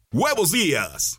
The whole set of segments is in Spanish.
Huevos Días.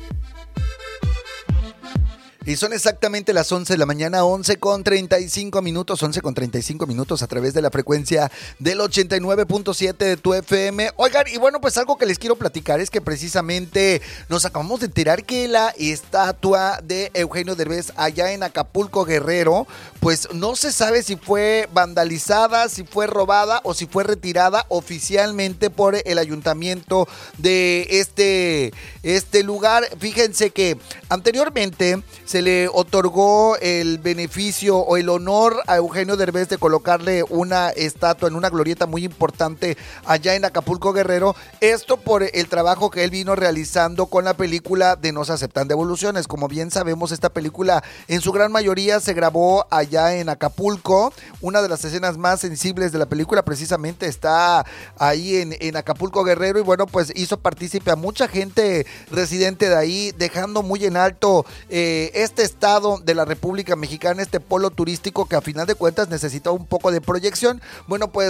Y son exactamente las 11 de la mañana, 11:35 minutos a través de la frecuencia del 89.7 de tu FM. Oigan, y bueno, pues algo que les quiero platicar es que precisamente nos acabamos de enterar que la estatua de Eugenio Derbez allá en Acapulco, Guerrero, pues no se sabe si fue vandalizada, si fue robada o si fue retirada oficialmente por el ayuntamiento de este lugar. Fíjense que anteriormente se le otorgó el beneficio o el honor a Eugenio Derbez de colocarle una estatua en una glorieta muy importante allá en Acapulco, Guerrero. Esto por el trabajo que él vino realizando con la película de No se aceptan devoluciones. Como bien sabemos, esta película en su gran mayoría se grabó allá en Acapulco. Una de las escenas más sensibles de la película precisamente está ahí en Acapulco, Guerrero. Y bueno, pues hizo partícipe a mucha gente residente de ahí, dejando muy en alto este estado de la República Mexicana, este polo turístico que a final de cuentas necesita un poco de proyección. Bueno, pues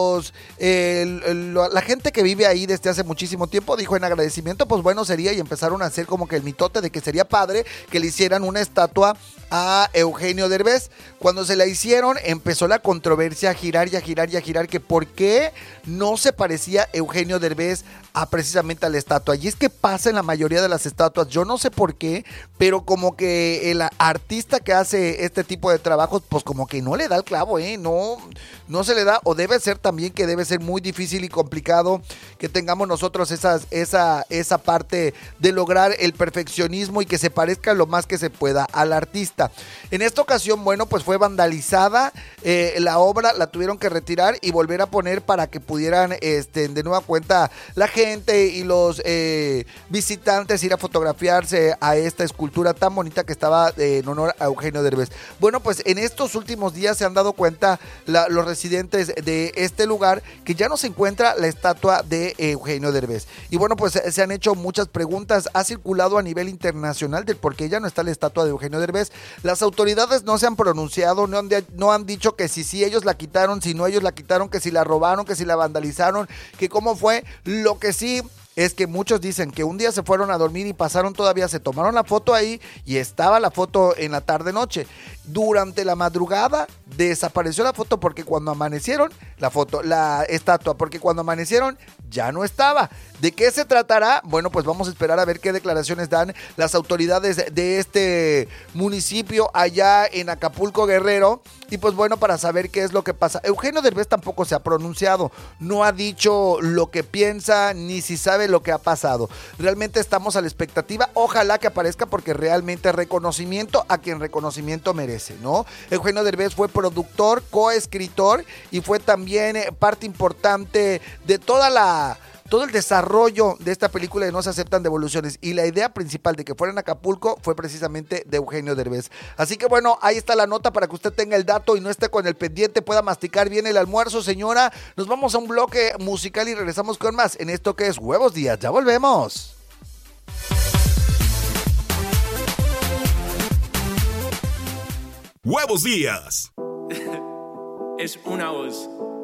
la gente que vive ahí desde hace muchísimo tiempo dijo en agradecimiento, pues bueno sería, y empezaron a hacer como que el mitote de que sería padre que le hicieran una estatua a Eugenio Derbez. Cuando se la hicieron, empezó la controversia a girar y a girar y a girar, que por qué no se parecía Eugenio Derbez a precisamente a la estatua. Y es que pasa en la mayoría de las estatuas, yo no sé por qué, pero como que el artista que hace este tipo de trabajos, pues como que no le da el clavo, no se le da, o debe ser también que debe ser muy difícil y complicado que tengamos nosotros esa parte de lograr el perfeccionismo y que se parezca lo más que se pueda al artista. En esta ocasión, bueno, pues fue vandalizada la obra, la tuvieron que retirar y volver a poner para que pudieran de nueva cuenta la gente y los visitantes ir a fotografiarse a esta escultura tan bonita que estaba en honor a Eugenio Derbez. Bueno, pues en estos últimos días se han dado cuenta los residentes de este lugar que ya no se encuentra la estatua de Eugenio Derbez. Y bueno, pues se han hecho muchas preguntas, ha circulado a nivel internacional del por qué ya no está la estatua de Eugenio Derbez. Las autoridades no se han pronunciado, no han dicho que si ellos la quitaron, si no ellos la quitaron, que si la robaron, que si la vandalizaron, que cómo fue. Lo que sí es que muchos dicen que un día se fueron a dormir y pasaron todavía, se tomaron la foto ahí y estaba la foto en la tarde-noche. Durante la madrugada desapareció la foto porque cuando amanecieron, la estatua, porque cuando amanecieron ya no estaba. ¿De qué se tratará? Bueno, pues vamos a esperar a ver qué declaraciones dan las autoridades de este municipio allá en Acapulco, Guerrero. Y pues bueno, para saber qué es lo que pasa. Eugenio Derbez tampoco se ha pronunciado, no ha dicho lo que piensa ni si sabe lo que ha pasado. Realmente estamos a la expectativa, ojalá que aparezca porque realmente reconocimiento a quien reconocimiento merece, ¿no? Eugenio Derbez fue productor, coescritor y fue también parte importante de todo el desarrollo de esta película de No se aceptan devoluciones, y la idea principal de que fuera en Acapulco fue precisamente de Eugenio Derbez. Así que bueno, ahí está la nota para que usted tenga el dato y no esté con el pendiente, pueda masticar bien el almuerzo, señora. Nos vamos a un bloque musical y regresamos con más en esto que es Huevos Días. Ya volvemos. Huevos Días. Es una voz.